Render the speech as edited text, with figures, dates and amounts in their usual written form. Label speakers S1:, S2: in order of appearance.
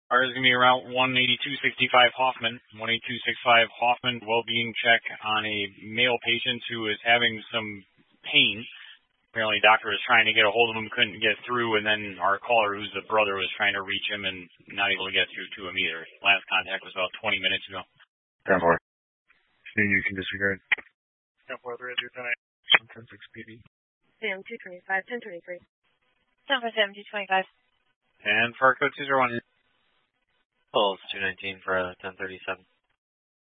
S1: Ours is going to be around 18265 Hoffman. 18265 Hoffman, well-being check on a male patient who is having some pain. Apparently, the doctor was trying to get a hold of him, couldn't get through, and then our caller, who's the brother, was trying to reach him and not able to get through to him either. Last contact was about 20 minutes ago.
S2: 10-4. You can disregard.
S3: 10-4, 3 2 10
S2: 10-6 PB.
S4: Sam 225, 1023.
S5: Number 7225.
S1: And for our code 201.
S6: Pulse 219 for 1037.